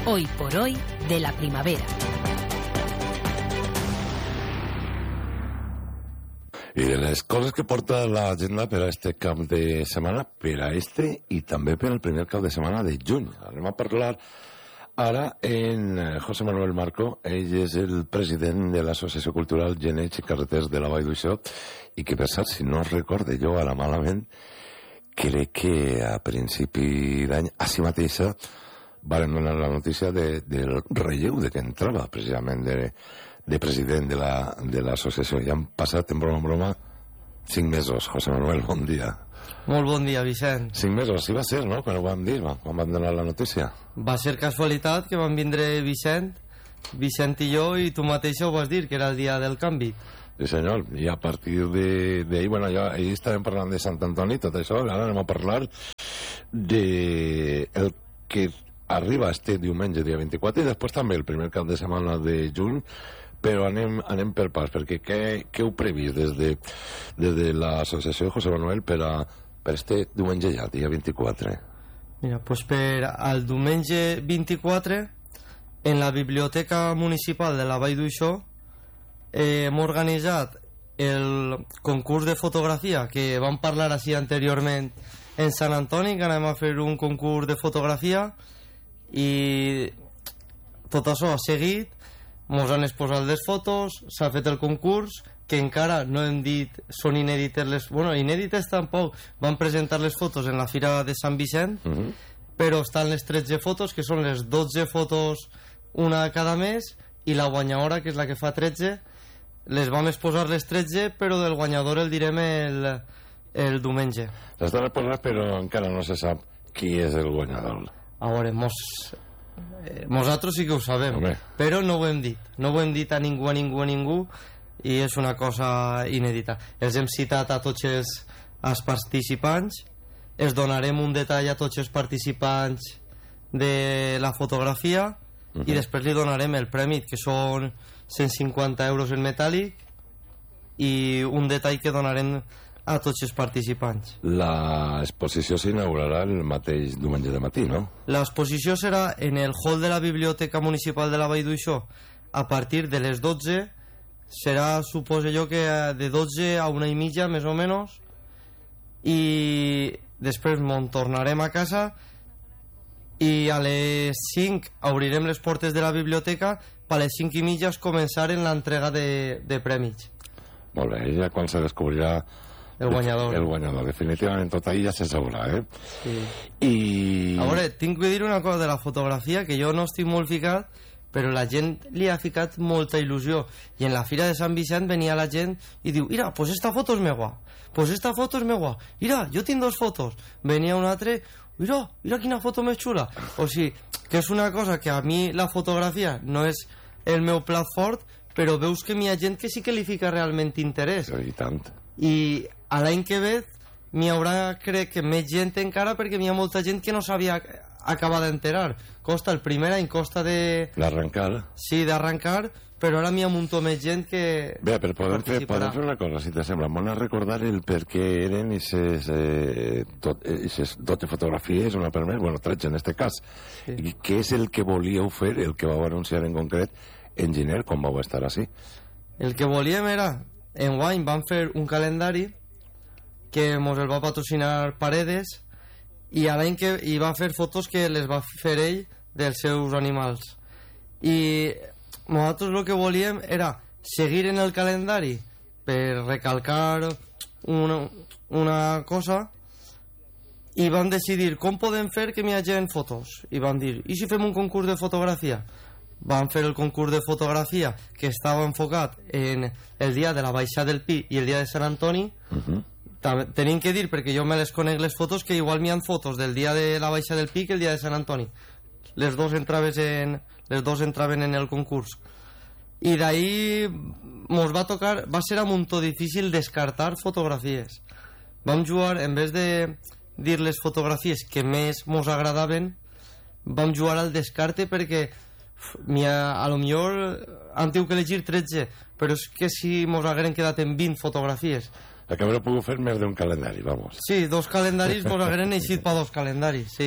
Hoy por hoy de la primavera. I de les coses que porta l'agenda per a este cap de setmana, per a este i també per al primer cap de setmana de juny. Anem a parlar ara en José Manuel Marco. Ell és el president de l'Associació Cultural Geneig i Carreters de la Vall d'Uixó i que, per cert, si no recorde jo ara malament, crec que a principi d'any, així mateixa, varen donar la notícia del relleu de que entrava precisament de president de l'associació. Ja han passat, en broma, 5 mesos. José Manuel, bon dia. Molt bon dia, Vicent. 5 mesos, sí va ser, no?, quan ho vam dir, quan van donar la notícia. Va ser casualitat que van vindre Vicent i jo, i tu mateix ho vas dir, que era el dia del canvi. Sí, senyor, i a partir d'ahir, bueno, ja ahir estàvem parlant de Sant Antoni, tot això, ara anem a parlar de el que arriba este diumenge, dia 24, i després també el primer cap de setmana de juny, però anem per pas, perquè què heu previst des de l'associació José Manuel per este diumenge ja, dia 24? Mira, doncs per al diumenge 24, en la Biblioteca Municipal de la Vall d'Uixó, hem organitzat el concurs de fotografia que vam parlar així anteriorment en Sant Antoni, que anem a fer un concurs de fotografia, i tot això ha seguit. Mos han exposat les fotos, s'ha fet el concurs, que encara no hem dit són inèdites inèdites tampoc. Van presentar les fotos en la Fira de Sant Vicent, però estan les 13 fotos, que són les 12 fotos, una cada mes, i la guanyadora, que és la que fa 13, les vam exposar les 13, però del guanyador el direm el diumenge. L'estan exposat, però encara no se sap qui és el guanyador. A veure, nosaltres sí que ho sabem, però no ho hem dit a ningú, i és una cosa inèdita. Els hem citat a tots els participants, els donarem un detall a tots els participants de la fotografia, i després li donarem el premi, que són 150 euros en metàl·lic, i un detall que donarem a tots els participants. L'exposició s'inaugurarà el mateix diumenge de matí, no? L'exposició serà en el hall de la Biblioteca Municipal de la Vall d'Uixó a partir de les 12. Serà, suposo jo, que de 12 a 1:30, més o menys, i després m'en tornarem a casa, i a les 5 obrirem les portes de la biblioteca, per a les 5:30 començarem l'entrega de premis. Molt bé, ja quan se descobrirà el guanyador, definitivament tot ahir ja se sabrà, Sí. I... A veure, tinc que dir una cosa de la fotografia, que jo no estic molt ficat, però la gent li ha ficat molta il·lusió, i en la Fira de Sant Vicent venia la gent i diu, mira, pues esta foto és megua, mira, jo tinc 2 fotos. Venia un altre, mira quina foto més xula. O sigui, que és una cosa que a mi la fotografia no és el meu plat fort, però veus que hi ha gent que sí que li fica realment interès. I tant. I a l'any que ve n'hi haurà, crec que més gent encara, perquè hi ha molta gent que no s'havia acabat d'enterar. Costa el primer any, costa de... L'arrencar. Sí, d'arrencar, però ara n'hi ha un muntó més gent que... Bé, però podem fer una cosa, si t'assembla. M'ho a recordar el per què eren aquestes 12 fotografies, una per més, 13 en este cas. Sí. I què és el que volíeu fer, el que vau anunciar en concret, en gener, quan vau estar així? El que volíem era... Enguany vam fer un calendari que mos el va patrocinar Paredes, i a l'any que hi va fer fotos que les va fer ell dels seus animals. I nosaltres el que volíem era seguir en el calendari per recalcar una cosa, i vam decidir com podem fer que hi hagi fotos, i vam dir, i si fem un concurs de fotografia? Vam fer el concurs de fotografia, que estava enfocat en el dia de la baixada del Pi i el dia de Sant Antoni. Tenim que dir, perquè jo me les conec les fotos, que igual n'hi ha fotos del dia de la baixada del Pi que el dia de Sant Antoni. Les dos entraven en el concurs, i d'ahir mos va tocar, va ser un muntó difícil descartar fotografies. Vam jugar, en vez de dir les fotografies que més mos agradaven, vam jugar al descarte, perquè a lo millor han tingut que elegir 13, però és que si mos hagueren quedat en 20 fotografies. Que haurà pogut fer més d'un calendari, vamos. Sí, 2 calendaris mos hagueren eixit per 2 calendaris, sí.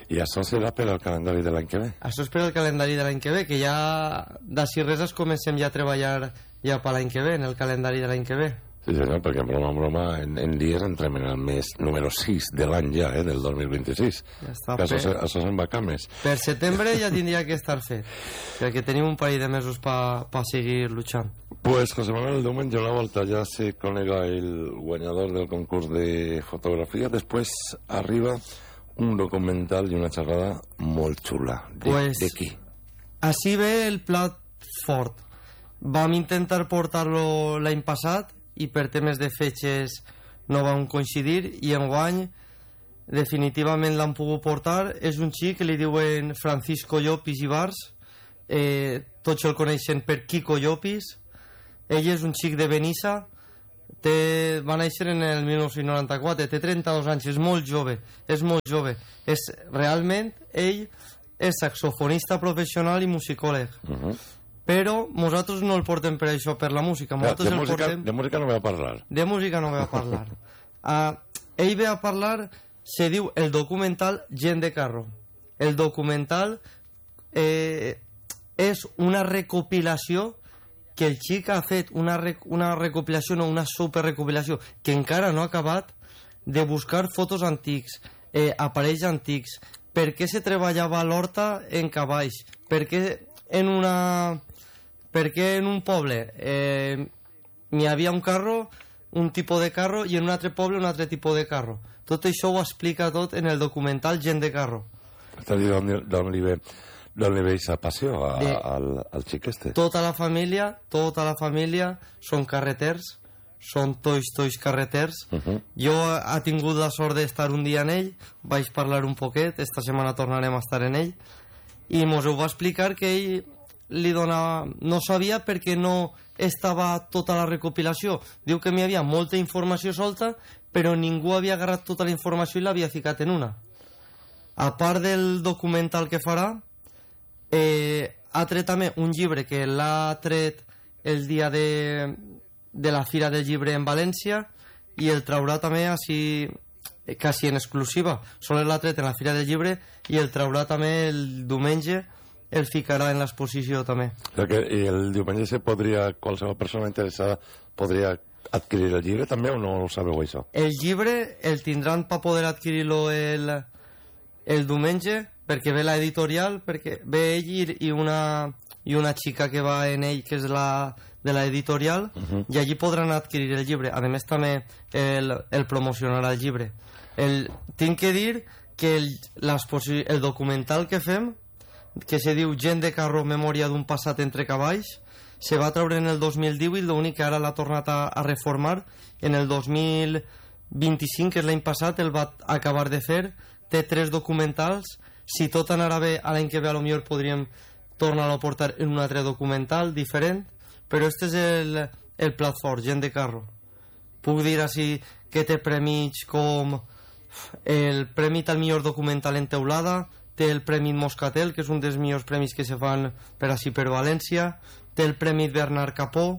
I això serà per al calendari de l'any que ve? Això és per al calendari de l'any que ve, que ja d'ací res es comencem ja a treballar ja per l'any que ve, en el calendari de l'any que ve. Sí, senyor, perquè en broma, en dies entrem en el mes número 6 de l'any ja, del 2026. Ja està que fet. això se'n va cames. Per setembre ja tindria que estar fet, perquè tenim un parell de mesos per seguir luchant. Pues José Manuel, el diumenge a la volta ja se conega el guanyador del concurs de fotografia. Després arriba un documental i una xerrada molt xula. De qui? Així ve el plat fort. Vam intentar portar-lo l'any passat i per temes de fetges no vam coincidir, i enguany definitivament l'han pogut portar. És un xic que li diuen Francisco Llopis i Bars, tots el coneixen per Kiko Llopis. Ell és un xic de Benissa, va néixer en el 1994, té 32 anys, és molt jove. Realment ell és saxofonista professional i musicòleg. Però nosaltres no el portem per això, per la música. De música no ve a parlar. De música no ve a parlar. Ell ve a parlar, se diu el documental Gent de Carro. El documental és una recopilació que el xic ha fet, una recopilació, no, una superrecopilació, que encara no ha acabat, de buscar fotos antics, aparells antics, per què se treballava a l'horta en cavalls, per què en un poble n'hi havia un carro, un tipus de carro, i en un altre poble un altre tipus de carro. Tot això ho explica tot en el documental Gent de Carro. D'on li ve aquesta passió al xic este? Tota la família són carreters, són tois carreters. Jo he tingut la sort d'estar un dia en ell, vaig parlar un poquet, esta setmana tornarem a estar en ell, i mos ho va explicar que ell li donava, no sabia perquè no estava tota la recopilació. Diu que hi havia molta informació solta, però ningú havia agarrat tota la informació i l'havia ficat en una. A part del documental que farà, ha tret també un llibre que l'ha tret el dia de la Fira del Llibre en València, i el traurà també així, quasi en exclusiva. Sols l'ha tret en la Fira del Llibre i el traurà també el diumenge, el ficarà en l'exposició també. I el diumenge qualsevol persona interessada podria adquirir el llibre també, o no ho sabeu això? El llibre el tindran per poder adquirir-lo el diumenge, perquè ve l'editorial, perquè ve ell i una xica que va en ell, que és de l'editorial, i allí podran adquirir el llibre. A més també el promocionarà el llibre. Tinc que dir que el documental que fem, que se diu Gent de Carro, memòria d'un passat entre cavalls, se va treure en el 2018, l'únic que ara l'ha tornat a reformar en el 2025, que és l'any passat, el va acabar de fer. Té 3 documentals. Si tot anarà bé, l'any que ve potser podríem tornar a portar en un altre documental diferent, però este és el plat fort, Gent de Carro. Puc dir així que té premis com el premi al millor documental en teulada, té el premi Moscatel, que és un dels millors premis que se fan per així per València, té el premi Bernard Capó.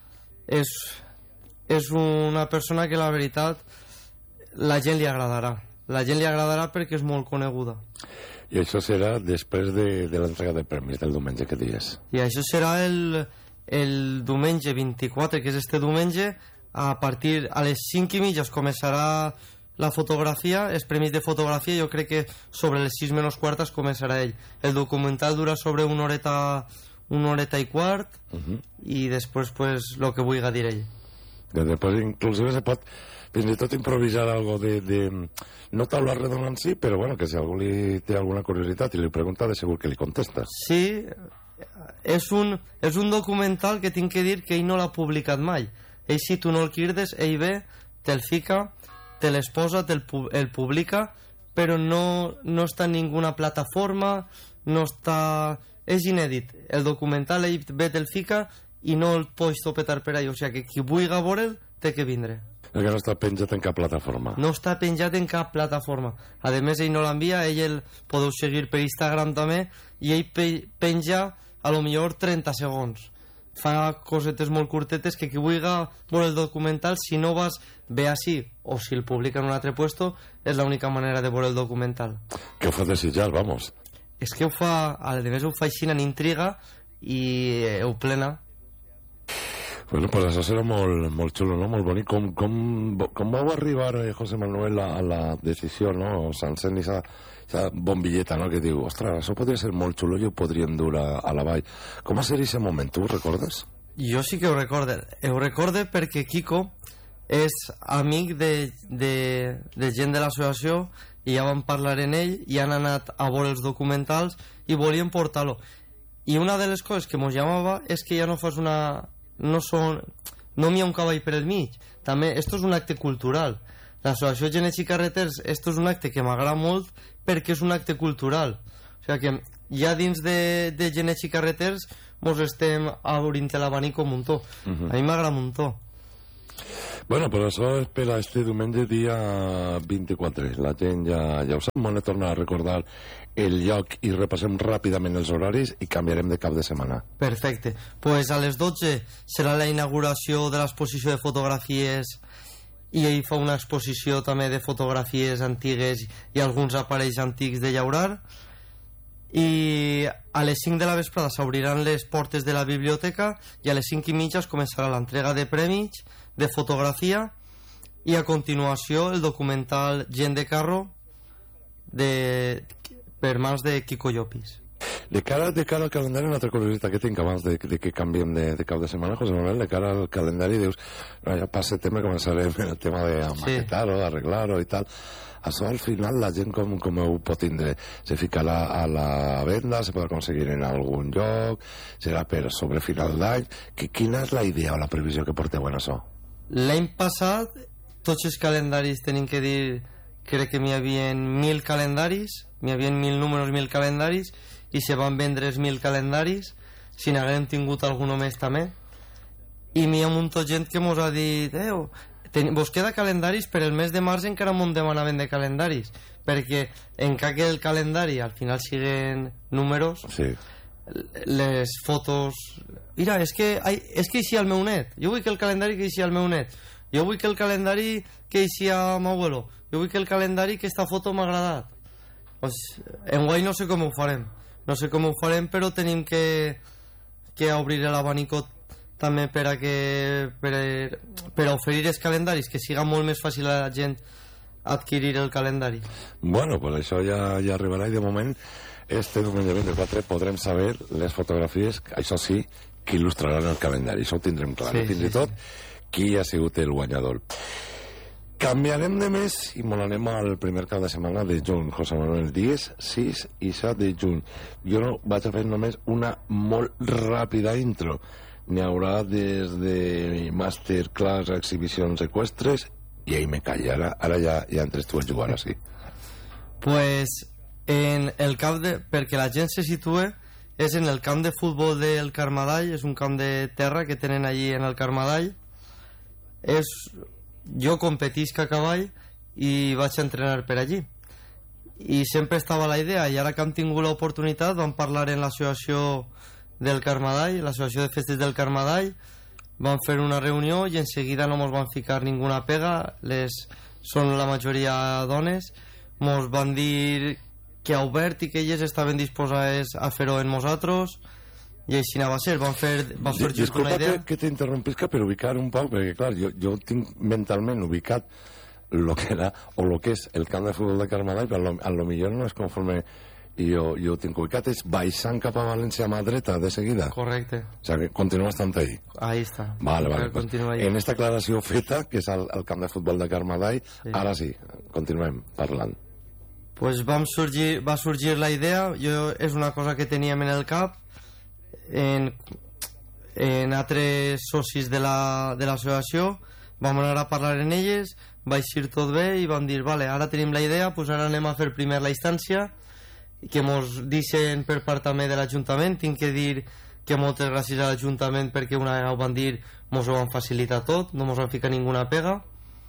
És una persona que la veritat la gent li agradarà. La gent li agradarà perquè és molt coneguda. I això serà després de l'entrega de premis del diumenge que dies? I això serà el diumenge 24, que és este diumenge. A les 5:30 es començarà la fotografia, els premis de fotografia. Jo crec que sobre les 6 menys quart es començarà ell. El documental dura sobre una horeta i quart, i després pues lo que vulgui dir ell. Després inclusive se pot fins i tot improvisar algo de no taula redonda en si, però bueno, que si algú li té alguna curiositat i li pregunta, de segur que li contesta. Sí, és un documental que tinc que dir que ell no l'ha publicat mai. Ell, si tu no el crides, ell ve, te'l fica, te l'exposa, el publica, però no està en ninguna plataforma, no està... És inèdit. El documental ell ve, te'l fica i no el pots topetar per ahí. O sigui que qui vulgui veure'l té que vindre. Que no està penjat en cap plataforma. No està penjat en cap plataforma. A més, ell no l'envia, ell el podeu seguir per Instagram també, i ell penja a lo millor 30 segons. fa cosetes molt curtetes que qui vulgui veure el documental, si no vas bé així o si el publica en un altre puesto, és l'única manera de veure el documental. Que ho fa desitjar, vamos. És que ho fa, a més ho fa així en intriga i ho plena. Bueno, pues això serà molt xulo, no? Molt bonic. Com vau arribar, José Manuel, a la decisió, no? S'encén aquesta bombilleta, no? Que diu, ostres, això podria ser molt xulo i ho podríem dur a la vall. Com va ser aquest moment? Tu ho recordes? Jo sí que ho recorde. Ho recorde perquè Kiko és amic de gent de l'associació i ja van parlar en ell i han anat a veure els documentals i volien portar-lo. I una de les coses que mos llamava és que ja no fas una... no n'hi ha un cavall per el mig. També, esto és un acte cultural. L'associació Genets i Carreters, esto és un acte que m'agrada molt perquè és un acte cultural. O sigui que ja dins de Genets i Carreters mos estem obrint l'abanic un muntó. A mi m'agrada un muntó. Bueno, però això és per a este diumenge dia 24. La gent ja ho sap. M'ho tornar a recordar el lloc i repassem ràpidament els horaris i canviarem de cap de setmana. Perfecte. Pues a les 12 serà la inauguració de l'exposició de fotografies i ell fa una exposició també de fotografies antigues i alguns aparells antics de llaurar. I a les 5 de la vesprada s'obriran les portes de la biblioteca i a les 5:30 es començarà l'entrega de premis de fotografia i a continuació el documental Gent de Carro per mans de Kiko Llopis. De cara al calendari, una altra curiositat que tinc abans de que canviem de cap de setmana, José Manuel, de cara al calendari dius, no, ja per setembre començarem el tema de maquetar-ho, d'arreglar-ho i tal. Això al final la gent com ho pot tindre? Se ficarà a la venda, se pot aconseguir en algun lloc, serà per sobre final d'any. Quina és la idea o la previsió que porteu en això? L'any passat tots els calendaris tenim que dir, crec que n'hi havia 1.000 calendaris, n'hi havia 1.000 números, 1.000 calendaris i se van vendre 1.000 calendaris, si n'haguem tingut algun més també. I n'hi ha molta gent que mos ha dit vos queda calendaris, per el mes de març encara m'ho demanaven de calendaris, perquè encara que el calendari al final siguen números, sí. Les fotos... Mira, és que eixia el meu net, jo vull que el calendari que eixia el meu net, jo vull que el calendari que eixia el meu abuelo, jo vull que el calendari que esta foto m'ha agradat. Pues, enguany no sé com ho farem, però tenim que obrir l'abanicot també per a oferir els calendaris, que siga molt més fàcil a la gent adquirir el calendari. Bueno, pues això ja arribarà i de moment este diumenge 24 podrem saber les fotografies, això sí, que il·lustraran el calendari, això ho tindrem clar, sí, fins i tot qui ha sigut el guanyador. Canviarem de mes i molarem al primer cap de setmana de juny, José Manuel, dies 6 i 7 de juny. Jo no vaig a fer només una molt ràpida intro. N'hi haurà des de masterclass, exhibicions eqüestres i ahí me calla, ara ja entres tu a jugar així. Pues en el camp perquè la gent se situe, és en el camp de futbol del Carmadall, és un camp de terra que tenen allí en el Carmadall. Jo competisc a cavall i vaig a entrenar per allí i sempre estava la idea, i ara que hem tingut l'oportunitat vam parlar en l'associació del Carmadall, l'associació de festes del Carmadall, vam fer una reunió i en seguida no mos van ficar ninguna pega, són la majoria dones, mos van dir que ha obert i que elles estaven disposades a fer-ho en nosaltres i així anava a ser. Va sorgir una idea. Disculpa que t'interrompisca per ubicar un poc, perquè clar, jo tinc mentalment ubicat lo que era o lo que és el camp de futbol de Carmadall, però a lo millor no és conforme jo ho tinc ubicat, és baixant cap a València a mà dreta de seguida. Correcte. O sigui, continua estant ahí. Ahí està. Vale. Pues, en esta aclaració feta, que és el camp de futbol de Carmadall, sí. Ara sí, continuem parlant. Pues va sorgir la idea, és una cosa que teníem en el cap, en altres socis de l'associació, vam anar a parlar en elles, va eixir tot bé i vam dir, vale, ara tenim la idea, pues ara anem a fer primer la instància, que mos deixen per part també de l'Ajuntament. Tinc que dir que moltes gràcies a l'Ajuntament perquè una vegada ho van dir, mos ho van facilitar tot, no mos van ficar ninguna pega.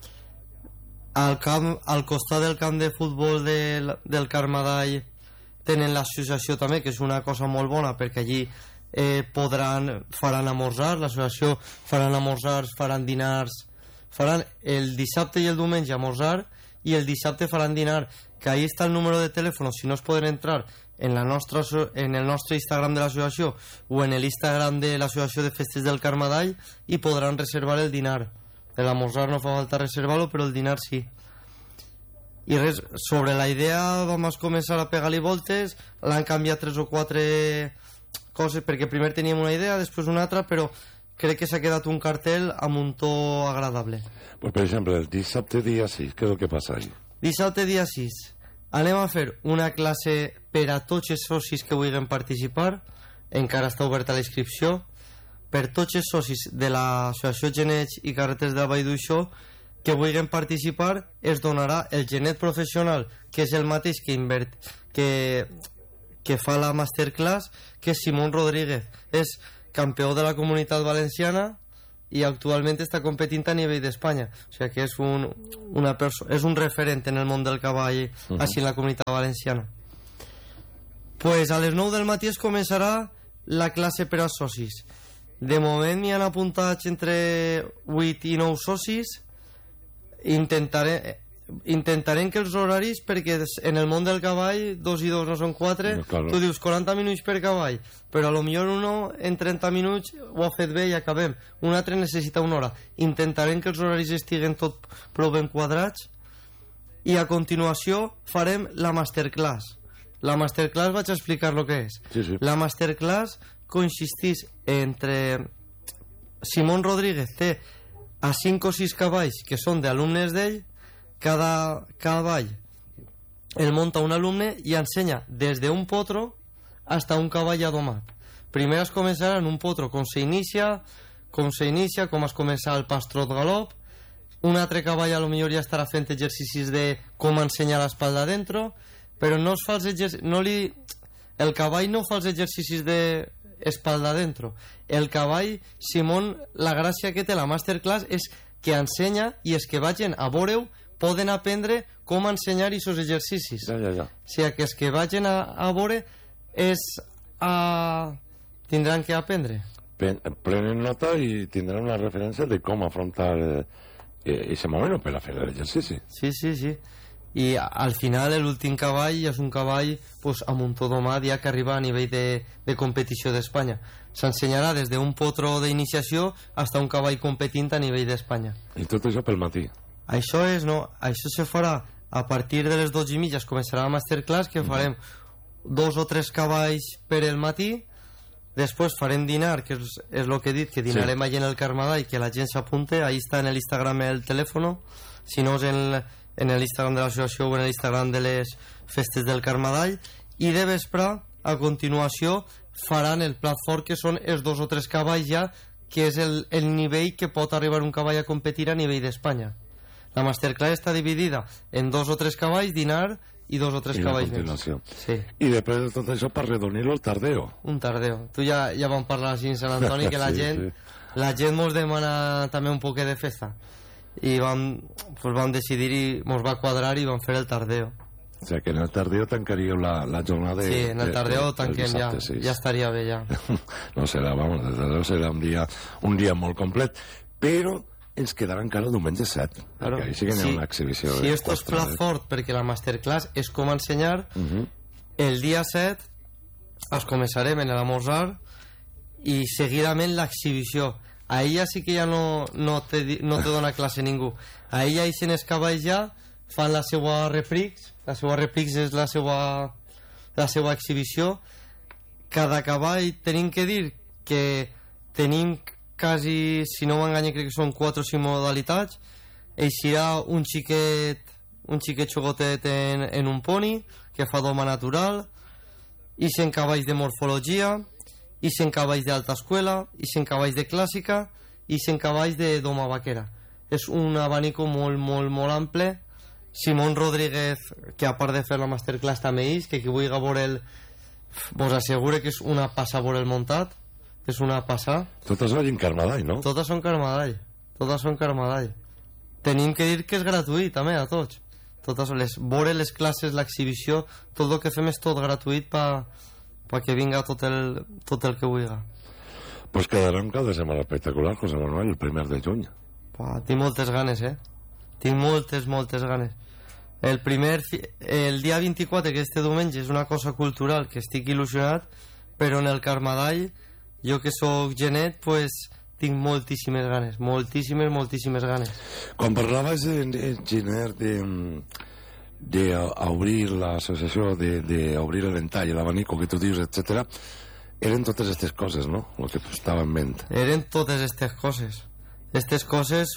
Al costat del camp de futbol del Carmadall tenen l'associació també, que és una cosa molt bona perquè allí faran esmorzar, l'associació faran esmorzars, faran dinars, faran el dissabte i el diumenge esmorzar i el dissabte faran dinar, que ahí està el número de telèfon si no es poden entrar en el nostre Instagram de l'associació o en l'Instagram de l'associació de festes del Carme d'All i podran reservar el dinar. L'esmorzar no fa falta reservar-lo, però el dinar sí. I res, sobre la idea vam començar a pegar-li voltes, l'han canviat 3 o 4 coses, perquè primer teníem una idea, després una altra, però crec que s'ha quedat un cartell amb un to agradable. Pues, per exemple, el dissabte dia 6, què és el que passa ahí? Dissabte dia 6 anem a fer una classe per a tots els socis que vulguin participar, encara està oberta la inscripció. Per tots els socis de l'associació Genets i Carretes de la Vall d'Uixó que vulguin participar es donarà el genet professional, que és el mateix que fa la masterclass, que és Simón Rodríguez. És campió de la Comunitat Valenciana i actualment està competint a nivell d'Espanya. O sigui que és un referent en el món del cavall així en la Comunitat Valenciana. Pues a les 9 del matí es començarà la classe per als socis. De moment n'hi han apuntats entre 8 i 9 socis. Intentarem que els horaris, perquè en el món del cavall 2 i 2 no són 4, no, claro. Tu dius 40 minuts per cavall, però a lo millor uno en 30 minuts ho ha fet bé i acabem, un altre necessita una hora. Intentarem que els horaris estiguen tot prou ben quadrats i a continuació farem la masterclass. La masterclass vaig a explicar el que és. Sí. La masterclass consisteix entre Simón Rodríguez té a 5 o 6 cavalls que són d'alumnes d'ell. Cada cavall el munta un alumne i ensenya des d'un potro hasta un cavall adomat. Primer es començarà en un potro com s'inicia, com es comença el pastrot galop. Un altre cavall a lo millor ja estarà fent exercicis de com ensenyar l'espalda dentro, però no es fa el cavall no fa els exercicis de espalda dentro. El cavall, Simón, la gràcia que té la masterclass és que ensenya i els que vagin a veure-ho poden aprendre com ensenyar aquests exercicis. Ja. O sigui que els que vagin a veure tindran que aprendre. Prenen nota i tindran una referència de com afrontar aquest moment per a fer l'exercici. Sí. I al final l'últim cavall és un cavall amb un to domat ja que arriba a nivell de competició d'Espanya. S'ensenyarà des d'un potro d'iniciació fins a un cavall competint a nivell d'Espanya. I tot això pel matí? Això se farà a partir de les 12:30. Es començarà la masterclass, que farem 2 o 3 cavalls per el matí. Després farem dinar, que és el que he dit, que dinarem allà en el Carme d'All, que la gent s'apunte. Ahí està en l'Instagram el telèfon, si no és en l'Instagram de l'associació o en l'Instagram de les festes del Carme d'All. I de vespre, a continuació, faran el plat fort, que són els 2 o 3 cavalls ja, que és el nivell que pot arribar un cavall a competir a nivell d'Espanya. La masterclass està dividida en 2 o 3 cavalls, dinar i 2 o 3 cavalls més. Sí. I després de tot això, per redonir-lo, el tardeo. Un tardeo. Tu ja vam parlar així en Sant Antoni, que la gent mos demana també un poquet de festa. I vam decidir i mos va quadrar i vam fer el tardeo. O sigui que en el tardeo tancaríeu la jornada de... Sí, en el tardeo tanquem ja. Ja estaria bé ja. No serà, el tardeo serà un dia molt complet, però ens quedarà encara el diumenge 7, perquè ahí sí que hi ha una exhibició. Sí, esto és plat fort, perquè la masterclass és com ensenyar. El dia 7 es començarem en l'esmorzar i seguidament l'exhibició. Ahí ja sí que ja no te dona classe ningú. Ahí ja eixen els cavalls ja, fan la seva reprix. La seva reprix és la seva exhibició. Cada cavall tenim que dir que tenim quasi, si no m'enganya, crec que són 4 o 5 modalitats. Eixirà un xiquet xogotet en un poni que fa doma natural, ixen cavalls de morfologia, ixen cavalls d'alta escuela, ixen cavalls de clàssica, ixen cavalls de doma vaquera. És un abanico molt ample. Simón Rodríguez, que a part de fer la masterclass també que qui vulgui veure'l vos assegure que és una passa veure el muntat. És una passa. Totes són en Carme d'All, no? Totes són Carme d'All. Tenim que dir que és gratuït també a tots. Veure les classes, l'exhibició, tot el que fem és tot gratuït per perquè vinga tot el que vulgui. Pues quedarà un cap de setmana espectacular, José Manuel, el 1 de juny. Tinc moltes ganes, tinc moltes ganes. El dia 24, que este diumenge, és una cosa cultural que estic il·lusionat, però en el Carmadall, jo que sóc genet, pues tinc moltíssimes ganes, moltíssimes ganes. Quan parlaves en Giner d'obrir l'associació, d'obrir el ventall, l'abanico que tu dius, etc., eren totes aquestes coses, no? El que tu estava en ment. Eren totes aquestes coses. Aquestes coses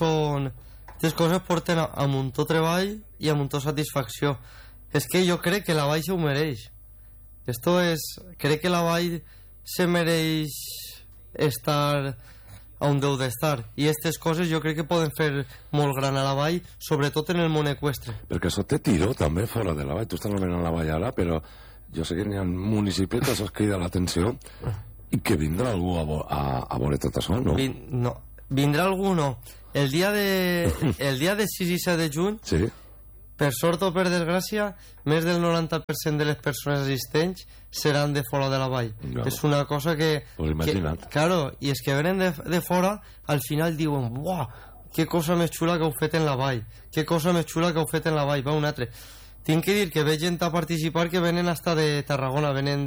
porten a muntó treball i a muntó satisfacció. És que jo crec que la Vall se ho mereix. Crec que la Vall se mereix estar on deu d'estar, i aquestes coses jo crec que poden fer molt gran a la Vall, sobretot en el món eqüestre. Perquè això té tiro també fora de la Vall. Tu estàs anomenant la Vall ara, però jo sé que n'hi ha municipis que això es crida l'atenció i que vindrà algú a veure tot això, no? No, vindrà algú, no. El dia de 6 i 7 de juny, sí. Per sort o per desgràcia, més del 90% de les persones assistents seran de fora de la Vall. No. És una cosa que... Pues imagina't. Claro, i els que venen de fora, al final diuen, uah, que cosa més xula que heu fet en la Vall, que cosa més xula que heu fet en la Vall, va un altre. Tinc que dir que veig gent a participar que venen hasta de Tarragona, venen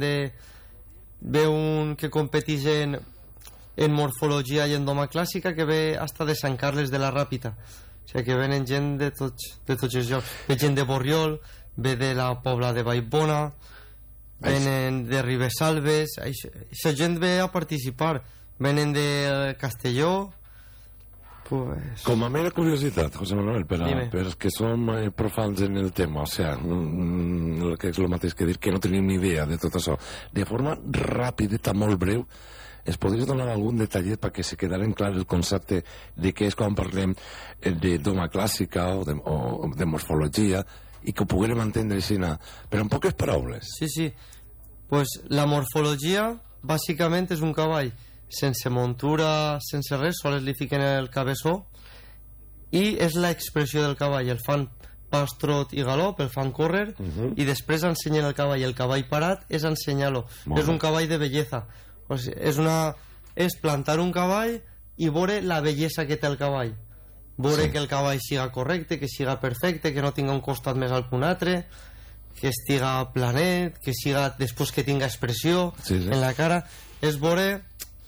ve un que competeix en morfologia i en doma clàssica, que ve hasta de Sant Carles de la Ràpita. O sigui que venen gent de tots els llocs. Ve gent de Borriol, ve de la Pobla de Vallbona, venen de Ribesalbes, aquesta gent ve a participar, venen de Castelló. Pues... Com a mera curiositat, José Manuel, per als que som profans en el tema, o sigui, que és el mateix que dir que no tenim ni idea de tot això, de forma ràpida, molt breu, es podries donar algun detallet perquè se quedaren clar el concepte de què és quan parlem de doma clàssica o de morfologia i que ho poguérem entendre així, però en poques paraules? Sí. Pues la morfologia bàsicament és un cavall sense muntura, sense res, sols li fiquen el cabeçó, i és l'expressió del cavall. El fan pas, trot i galop, el fan córrer, i després ensenyen el cavall. El cavall parat és ensenyar-lo. És un cavall de bellesa. O sigui, és plantar un cavall i veure la bellesa que té el cavall, veure que el cavall siga correcte, que siga perfecte, que no tinga un costat més alt que un altre, que estiga planet, que siga després que tinga expressió en la cara. És veure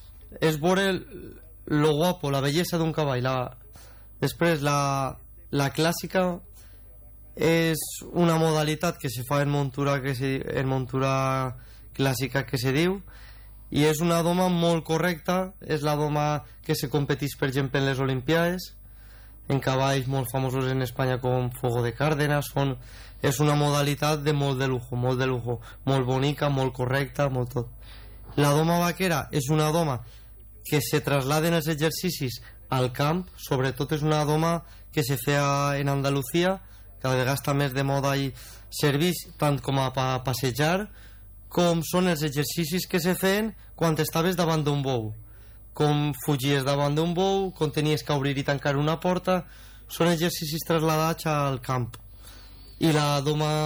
lo guapo, la bellesa d'un cavall. Després la clàssica és una modalitat que se fa en muntura clàssica que se diu, i és una doma molt correcta. És la doma que se competeix, per exemple, en les Olimpiades, en cavalls molt famosos en Espanya com Fuego de Cárdenas. És una modalitat de molt de lujo, molt bonica, molt correcta, molt tot. La doma vaquera és una doma que se trasladen els exercicis al camp, sobretot és una doma que se feia en Andalucía, cada vegada està més de moda i serveix tant com a passejar, com són els exercicis que se feien quan estaves davant d'un bou, com fugies davant d'un bou, com tenies que obrir i tancar una porta. Són exercicis trasladats al camp. I la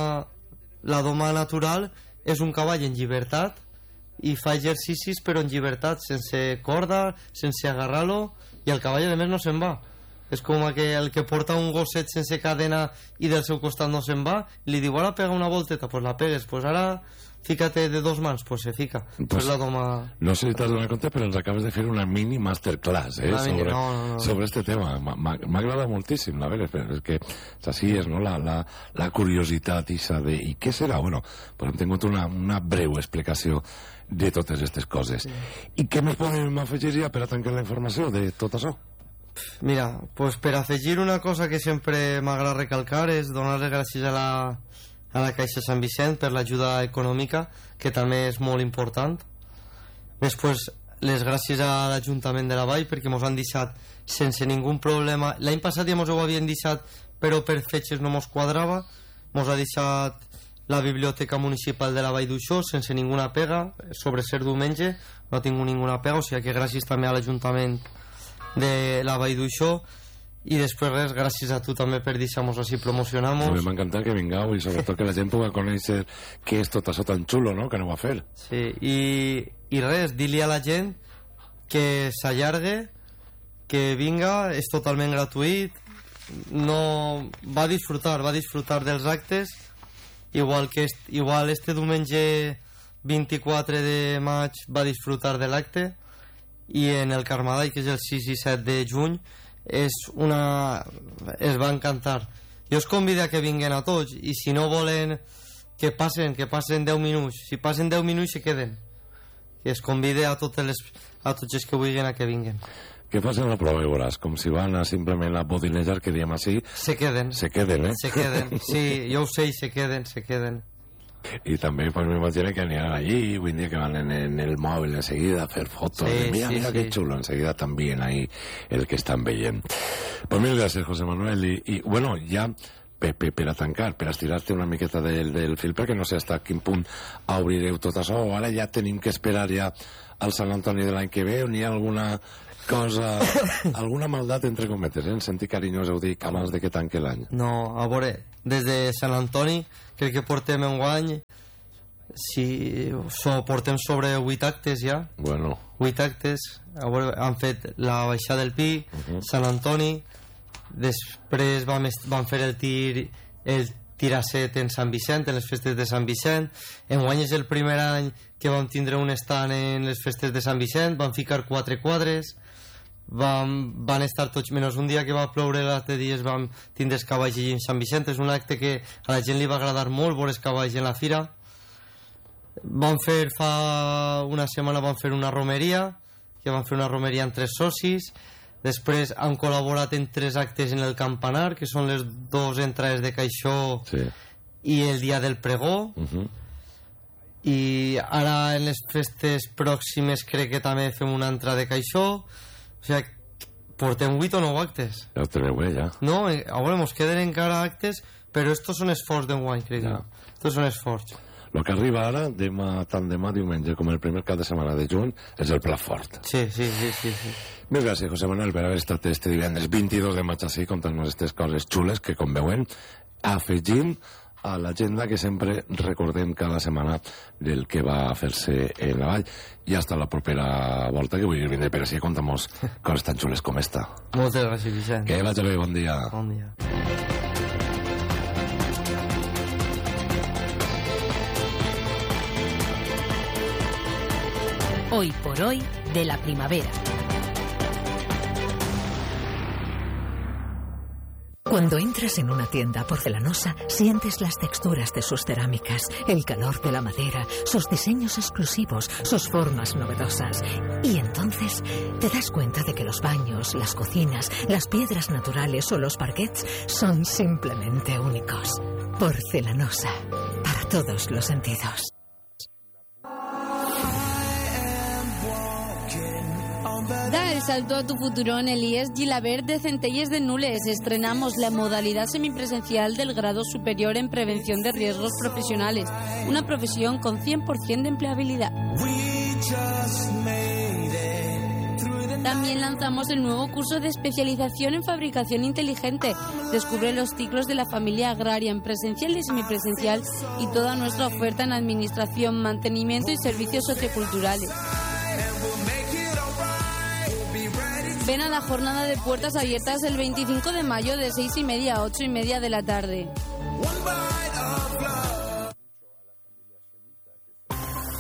doma natural és un cavall en llibertat i fa exercicis però en llibertat, sense corda, sense agarrar-lo, i el cavall a més no se'n va. És com el que porta un gosset sense cadena i del seu costat no se'n va, i li diu, ara pega una volteta, pues la pegues, pues ara fícate de dos mans, pues se fica. Pues la doma... No sé si t'has donat compte, però ens acabes de fer una mini masterclass sobre este tema. M'ha agradat moltíssim, la veritat, és que així és, no?, la curiositat de i què serà? Bueno, pues hem tingut una breu explicació de totes aquestes coses. I què més podem afegir ja per a tancar la informació de tot això? Mira, pues per afegir una cosa que sempre m'agrada recalcar és donar les gràcies a la Caixa Sant Vicent per l'ajuda econòmica, que també és molt important. Després, les gràcies a l'Ajuntament de la Vall, perquè ens han deixat sense ningú problema. L'any passat ja ens ho havien deixat, però per fetges no ens quadrava. Ens ha deixat la Biblioteca Municipal de la Vall d'Uixó sense ninguna pega. Sobre ser diumenge no ha tingut ninguna pega, o sigui que gràcies també a l'Ajuntament de la Vall d'Uixó. i després res, gràcies a tu també per deixar-nos així promocionamos. A mi m'encanta que vingueu i sobretot que la gent pugui conèixer què és tot això tan xulo, no?, que aneu a fer. Sí, i res, dir-li a la gent que s'allargue, que vinga, és totalment gratuït, no va disfrutar dels actes, igual este diumenge 24 de maig va disfrutar de l'acte, i en el Carmadai, que és el 6 i 7 de juny, es va encantar. Jo us convido a que vinguen a tots, i si no volen que passen 10 minuts, si passen 10 minuts se queden, que es convide a tots els que vulguin a que vinguen. Que facin la prova i veuràs, com si van a simplement a bodinejar, que diem així. Se queden, sí, jo ho sé, se queden. I també pues, m'imagino que aniran allí, vull dir que van en el mòbil enseguida a fer fotos, mira que xulo, enseguida també ahí el que estan veient. Pues mil gràcies, José Manuel, i bueno, ja per a tancar, per a estirar-te una miqueta del fil, perquè no sé fins a quin punt obrireu tot això, o ara ja tenim que esperar ja al Sant Antoni de l'any que ve, o n'hi ha alguna cosa, alguna maldat entre cometes, en sentir carinyós heu dit abans de que tanque l'any? No, a veure, des de Sant Antoni crec que portem enguany portem sobre 8 actes ja. Bueno. 8 actes, a veure, han fet la baixada del Pi, Sant Antoni, després van fer el tiracet en Sant Vicent, en les festes de Sant Vicent. Enguany és el primer any que vam tindre un stand en les festes de Sant Vicent, van ficar 4 quadres, van estar tots, menys un dia que va ploure, l'altre dies vam tindre els cavalls allí en Sant Vicent. És un acte que a la gent li va agradar molt veure els cavalls en la fira. Fa una setmana van fer una romeria, que van fer una romeria amb 3 socis. Després han col·laborat en 3 actes en el campanar, que són les 2 entrades de caixó, sí, i el dia del pregó. I ara en les festes pròximes crec que també fem una entrada de caixó. O sigui, portem 8 o 9 actes. Ja ho teniu bé, ja. No, a veure, mos queden encara actes, però estos són esforç d'enguany, crec. Ja. Estos són esforç. El que arriba ara, tant demà diumenge com el primer cap de setmana de juny, és el plat fort. Sí. Més gràcies, José Manuel, per haver estat este divendres 22 de maig així, contant-nos aquestes coses xules que, com veuen, afegim a l'agenda que sempre recordem cada setmana del que va fer-se en la vall. I hasta la propera volta, que vull vindre per així a contar-nos coses tan xules com esta. Moltes gràcies, Vicent. Que vagi bé, bon dia. Bon dia. Hoy por hoy de la primavera. Cuando entras en una tienda porcelanosa, sientes las texturas de sus cerámicas, el calor de la madera, sus diseños exclusivos, sus formas novedosas. Y entonces te das cuenta de que los baños, las cocinas, las piedras naturales o los parquets son simplemente únicos. Porcelanosa, para todos los sentidos. Da el salto a tu futuro en el IES Gilabert de Centelles de Nules. Estrenamos la modalidad semipresencial del grado superior en prevención de riesgos profesionales, una profesión con 100% de empleabilidad. También lanzamos el nuevo curso de especialización en fabricación inteligente. Descubre los ciclos de la familia agraria en presencial y semipresencial y toda nuestra oferta en administración, mantenimiento y servicios socioculturales. Ven a la jornada de puertas abiertas el 25 de mayo de 6:30 a 8:30 de la tarde.